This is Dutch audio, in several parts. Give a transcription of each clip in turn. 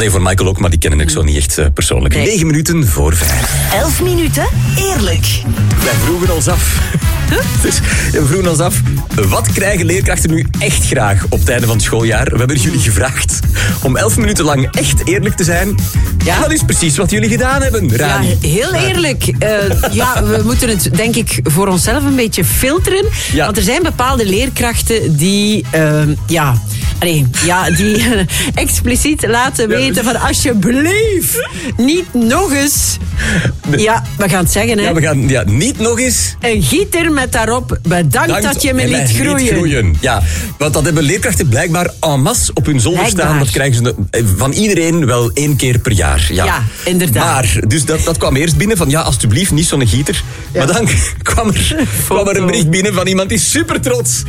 Nee, voor Michael ook, maar die kennen ik zo niet echt persoonlijk. Nee. 9 minuten voor 5. 11 minuten, eerlijk. Wij vroegen ons af. Dus, we vroegen ons af, wat krijgen leerkrachten nu echt graag op het einde van het schooljaar? We hebben jullie gevraagd om 11 minuten lang echt eerlijk te zijn. Ja. En dat is precies wat jullie gedaan hebben, Rani. Ja, heel eerlijk. We moeten het denk ik voor onszelf een beetje filteren. Ja. Want er zijn bepaalde leerkrachten die... die expliciet laten weten van alsjeblieft, niet nog eens. Ja, we gaan het zeggen, hè. Ja, we gaan niet nog eens... Een gieter met daarop, bedankt dat je me liet groeien. Ja, want dat hebben leerkrachten blijkbaar en masse op hun zolder Blijkbaar. staan. Dat krijgen ze van iedereen wel 1 keer per jaar. Ja, inderdaad. Maar, dus dat kwam eerst binnen van, ja, alsjeblieft, niet zo'n gieter. Ja. Maar dan kwam er een bericht binnen van iemand die super trots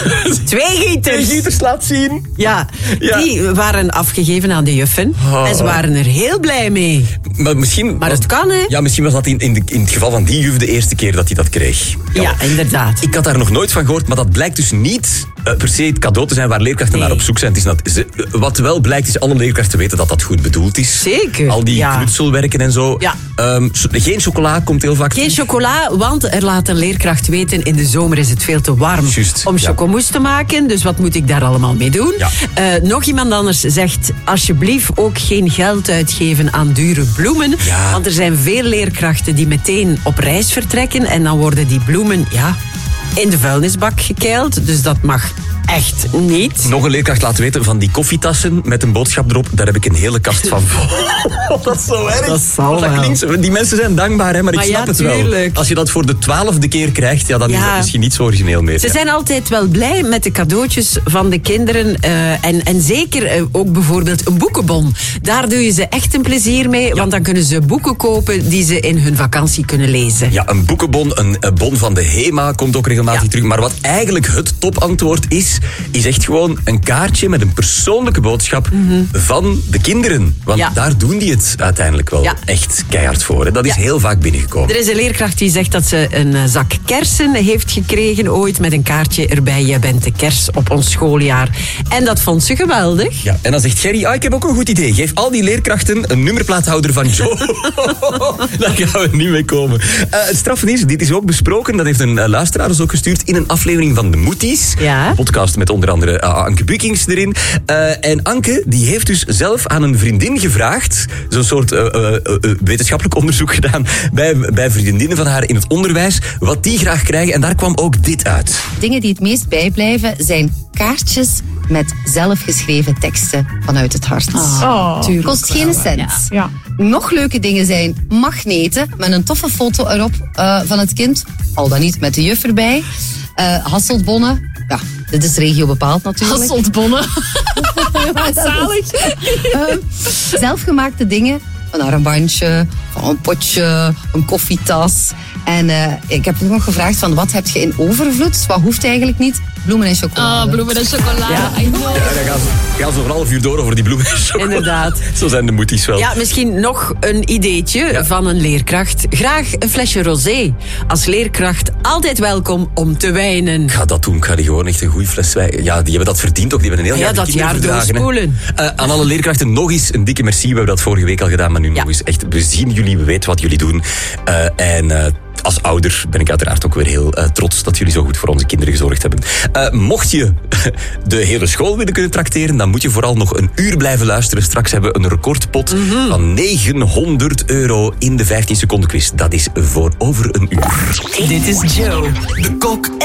2 gieters. 2 gieters laat zien. Ja, Ja. die waren afgegeven aan de juffen. Oh. En ze waren er heel blij mee. Maar het kan, hè? Ja, misschien was dat in het geval van die juf de eerste keer dat hij dat kreeg. Ja, inderdaad. Ik had daar nog nooit van gehoord, maar dat blijkt dus niet per se het cadeau te zijn waar leerkrachten naar op zoek zijn. Het is wat wel blijkt is, alle leerkrachten weten dat dat goed bedoeld is. Zeker. Al die knutselwerken en zo. Ja. Geen chocola komt heel vaak. Geen chocola, want er laat een leerkracht weten, in de zomer is het veel te warm om chocomousse te maken. Dus wat moet ik daar allemaal mee doen? Ja. Nog iemand anders zegt, alsjeblieft ook geen geld uitgeven aan dure bloemen. Ja. Want er zijn veel leerkrachten die meteen op reis vertrekken en dan worden die bloemen in de vuilnisbak gekeild. Dus dat mag echt niet. Nog een leerkracht laat weten van die koffietassen met een boodschap erop. Daar heb ik een hele kast van. Dat is zo erg. Dat zal wel. Klinkt, die mensen zijn dankbaar, hè, maar ik snap het wel. Tuurlijk. Als je dat voor de 12e keer krijgt, dan is dat misschien niet zo origineel meer. Ze zijn altijd wel blij met de cadeautjes van de kinderen. En zeker ook bijvoorbeeld een boekenbon. Daar doe je ze echt een plezier mee. Want dan kunnen ze boeken kopen die ze in hun vakantie kunnen lezen. Ja, een boekenbon, een bon van de HEMA komt ook regelmatig terug. Maar wat eigenlijk het topantwoord is echt gewoon een kaartje met een persoonlijke boodschap van de kinderen. Want daar doen die het uiteindelijk wel echt keihard voor. Hè. Dat is heel vaak binnengekomen. Er is een leerkracht die zegt dat ze een zak kersen heeft gekregen ooit met een kaartje erbij. Jij bent de kers op ons schooljaar. En dat vond ze geweldig. Ja, en dan zegt Gerry, ik heb ook een goed idee. Geef al die leerkrachten een nummerplaathouder van Joe. Daar gaan we niet mee komen. Het straffen is, dit is ook besproken, dat heeft een luisteraar ons ook gestuurd in een aflevering van de Moeties. Ja. Een podcast met onder andere Anke Bukings erin. En Anke, die heeft dus zelf aan een vriendin gevraagd, zo'n soort wetenschappelijk onderzoek gedaan bij vriendinnen van haar in het onderwijs, wat die graag krijgen. En daar kwam ook dit uit. Dingen die het meest bijblijven zijn kaartjes met zelfgeschreven teksten vanuit het hart. Tuurlijk. Kost geen cent. Ja. Nog leuke dingen zijn magneten met een toffe foto erop van het kind. Al dan niet met de juf erbij. Hasseltbonnen. Ja, dit is regio bepaald natuurlijk. Hasseltbonnen. Zalig. Zelfgemaakte dingen. Een armbandje, een potje, een koffietas. En ik heb nog gevraagd van wat heb je in overvloed? Wat hoeft eigenlijk niet? Bloemen en chocolade. Bloemen en chocolade. Ja. I know. Ja, dan gaan ze over een half uur door over die bloemen en chocolade. Inderdaad. Zo zijn de Moeties wel. Ja, misschien nog een ideetje van een leerkracht. Graag een flesje rosé. Als leerkracht altijd welkom om te wijnen. Ik ga dat doen. Ik ga die gewoon echt een goede fles wijn. Ja, die hebben dat verdiend ook. Die hebben een heel jaar dat die kinderen jaar verdragen, doorspoelen. Aan alle leerkrachten nog eens een dikke merci. We hebben dat vorige week al gedaan, maar nu nog eens echt. We zien jullie, we weten wat jullie doen. Als ouder ben ik uiteraard ook weer heel trots dat jullie zo goed voor onze kinderen gezorgd hebben. Mocht je de hele school willen kunnen trakteren, dan moet je vooral nog een uur blijven luisteren. Straks hebben we een recordpot van €900 in de 15 seconden quiz. Dat is voor over een uur. Dit is Joe. De kok